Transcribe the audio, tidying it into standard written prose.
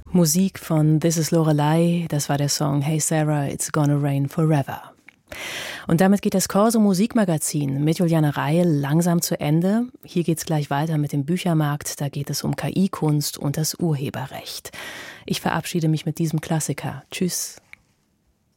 Musik von This is Lorelei, das war der Song Hey Sarah, It's Gonna Rain Forever. Und damit geht das Corso Musikmagazin mit Juliane Reil langsam zu Ende. Hier geht's gleich weiter mit dem Büchermarkt, da geht es um KI-Kunst und das Urheberrecht. Ich verabschiede mich mit diesem Klassiker. Tschüss.